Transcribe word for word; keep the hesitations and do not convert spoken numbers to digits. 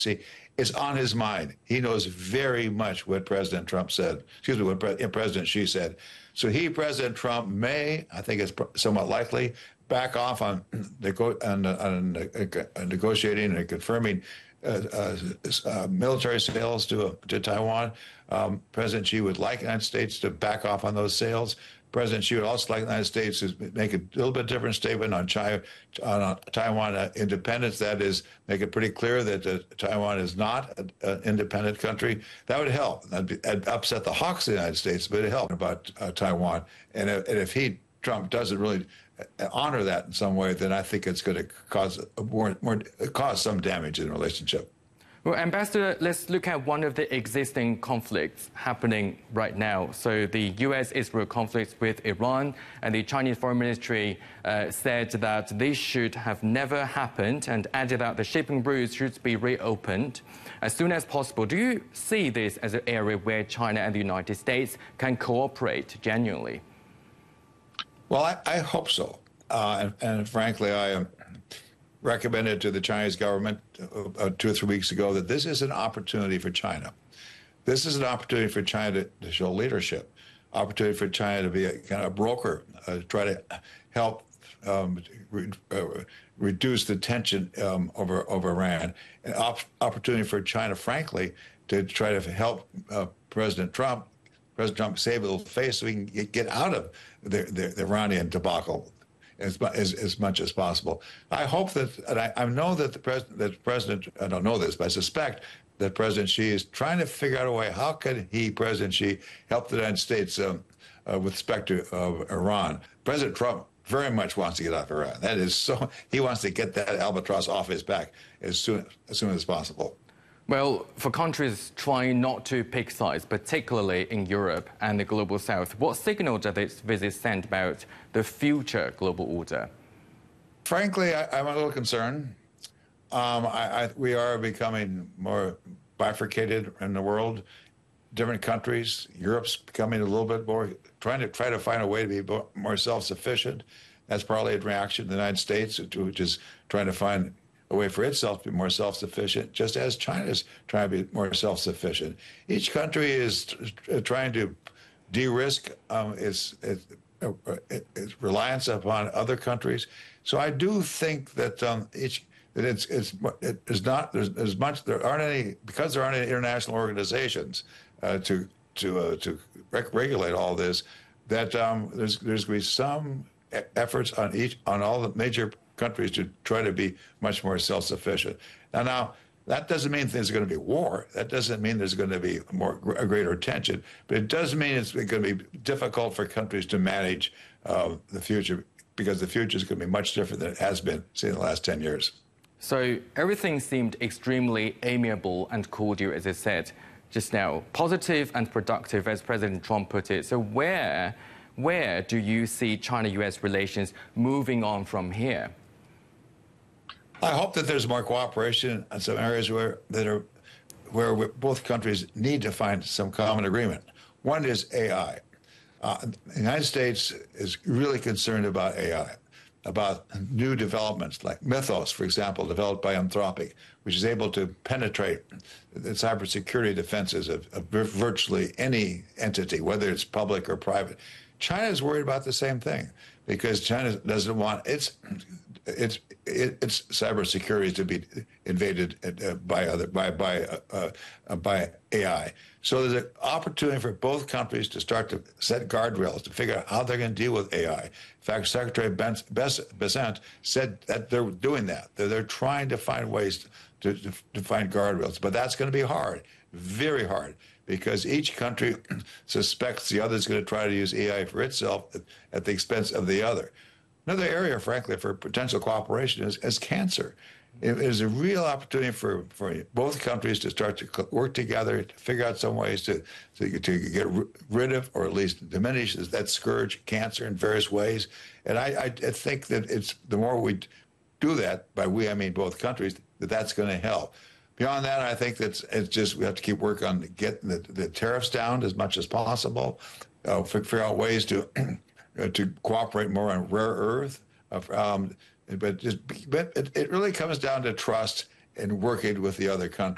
is on his mind. He knows very much what President Trump said, excuse me, what Pre President Xi said. So he, President Trump, may, I think it's somewhat likely, back off on, on, on uh, negotiating and confirming uh, uh, uh, military sales to, uh, to Taiwan. Um, President Xi would like the United States to back off on those sales. President Xi would also like the United States to make a little bit different statement on, China, on Taiwan uh, independence. That is, make it pretty clear that uh, Taiwan is not an independent country. That would help. That'd, that'd upset the hawks of the United States, but it'd help about uh, Taiwan. And if, and if he, Trump, doesn't really honor that in some way, then I think it's going to cause more, more cause some damage in the relationship. Well, Ambassador, let's look at one of the existing conflicts happening right now. So the U S Israel conflict with Iran, and the Chinese Foreign Ministry uh, said that this should have never happened and added that the shipping routes should be reopened as soon as possible. Do you see this as an area where China and the United States can cooperate genuinely? Well, I, I hope so. Uh, and, and frankly, I am. recommended to the Chinese government uh, two or three weeks ago that this is an opportunity for China. This is an opportunity for China to, to show leadership, opportunity for China to be a kind of broker, uh, try to help um, re, uh, reduce the tension um, over, over Iran, an op opportunity for China, frankly, to try to help uh, President Trump, President Trump save a little face so he can get, get out of the, the, the Iranian debacle. As, as, as much as possible. I hope that, and I, I know that the president, that President, I don't know this, but I suspect that President Xi is trying to figure out a way, how can he, President Xi, help the United States um, uh, with respect to uh, Iran? President Trump very much wants to get out of Iran. That is so, he wants to get that albatross off his back as soon, as soon as possible. Well, for countries trying not to pick sides, particularly in Europe and the global south, what signal does this visit send about the future global order? Frankly, I, I'm a little concerned. Um, I, I, we are becoming more bifurcated in the world. Different countries, Europe's becoming a little bit more, trying to try to find a way to be more self-sufficient. That's partly a reaction to the United States, which is trying to find a way for itself to be more self-sufficient, just as China is trying to be more self-sufficient. Each country is trying to de-risk um, its, its, its reliance upon other countries. So I do think that um, each that it's it's it is not there's as much there aren't any because there aren't any international organizations uh, to to uh, to reg regulate all this. That um, there's there's going to be some efforts on each on all the major countries to try to be much more self-sufficient. Now, now that doesn't mean there's going to be war. That doesn't mean there's going to be more a greater tension. But it does mean it's going to be difficult for countries to manage uh, the future, because the future is going to be much different than it has been, say, in the last ten years. So everything seemed extremely amiable and cordial, as I said just now, positive and productive, as President Trump put it. So where, where do you see China-U S relations moving on from here? I hope that there's more cooperation in some areas where that are where both countries need to find some common agreement. One is A I. Uh, the United States is really concerned about A I, about new developments like Mythos, for example, developed by Anthropic, which is able to penetrate the cybersecurity defenses of, of virtually any entity, whether it's public or private. China is worried about the same thing, because China doesn't want its its its cybersecurity to be invaded uh, by other by by uh, uh, by A I. So there's an opportunity for both countries to start to set guardrails to figure out how they're going to deal with A I. In fact, Secretary Bessent said that they're doing that. That they're trying to find ways to, to, to find guardrails, but that's going to be hard, very hard, because each country suspects the other is going to try to use A I for itself at, at the expense of the other. Another area, frankly, for potential cooperation is, is cancer. It is a real opportunity for, for both countries to start to work together to figure out some ways to, to, to get rid of, or at least diminish, that scourge, cancer, in various ways. And I, I think that it's the more we do that, by we I mean both countries, that that's going to help. Beyond that, I think that it's just we have to keep working on getting the, the tariffs down as much as possible, uh, figure out ways to to cooperate more on rare earth. Um, but just, but it, it really comes down to trust and working with the other countries.